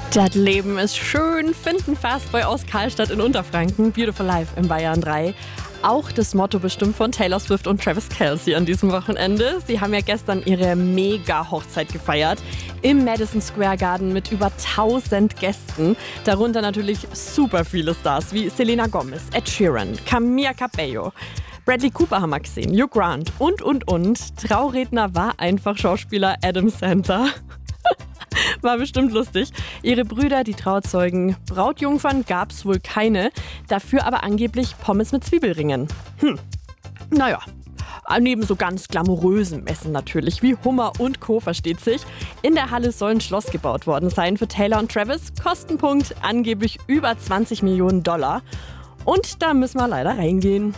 Das Leben ist schön, finden Fastboy aus Karlstadt in Unterfranken, Beautiful Life in Bayern 3. Auch das Motto bestimmt von Taylor Swift und Travis Kelce an diesem Wochenende. Sie haben ja gestern ihre Mega-Hochzeit gefeiert im Madison Square Garden mit über 1000 Gästen. Darunter natürlich super viele Stars wie Selena Gomez, Ed Sheeran, Camila Cabello. Bradley Cooper haben wir gesehen, Hugh Grant und. Trauredner war einfach Schauspieler Adam Sandler. War bestimmt lustig. Ihre Brüder, die Trauzeugen, Brautjungfern gab's wohl keine, dafür aber angeblich Pommes mit Zwiebelringen. Naja, neben so ganz glamourösen Messen natürlich, wie Hummer und Co. versteht sich. In der Halle soll ein Schloss gebaut worden sein für Taylor und Travis. Kostenpunkt angeblich über $20 Millionen. Und da müssen wir leider reingehen.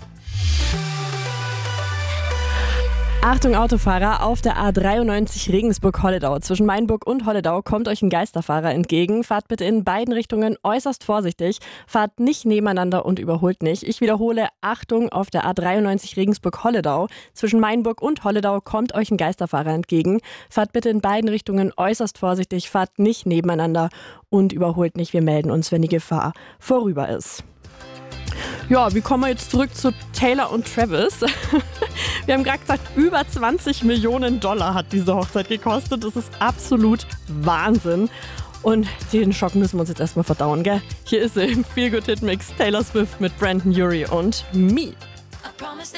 Achtung Autofahrer, auf der A93 Regensburg-Holledau. Zwischen Mainburg und Holledau kommt euch ein Geisterfahrer entgegen. Fahrt bitte in beiden Richtungen äußerst vorsichtig. Fahrt nicht nebeneinander und überholt nicht. Ich wiederhole, Achtung, auf der A93 Regensburg-Holledau. Zwischen Mainburg und Holledau kommt euch ein Geisterfahrer entgegen. Fahrt bitte in beiden Richtungen äußerst vorsichtig. Fahrt nicht nebeneinander und überholt nicht. Wir melden uns, wenn die Gefahr vorüber ist. Ja, wie kommen wir jetzt zurück zu Taylor und Travis? Wir haben gerade gesagt, über $20 Millionen hat diese Hochzeit gekostet. Das ist absolut Wahnsinn. Und den Schock müssen wir uns jetzt erstmal verdauen, gell? Hier ist sie im Feel Good Hit Mix Taylor Swift mit Brandon Urie und Me.